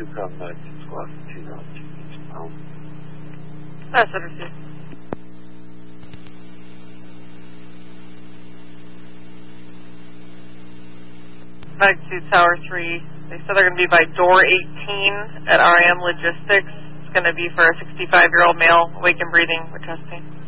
come 9 o'clock, 2 pounds. That's understood. Back to Tower 3. They said they're going to be by door 18 at RIM Logistics. It's going to be for a 65-year-old male, awake and breathing. We're testing.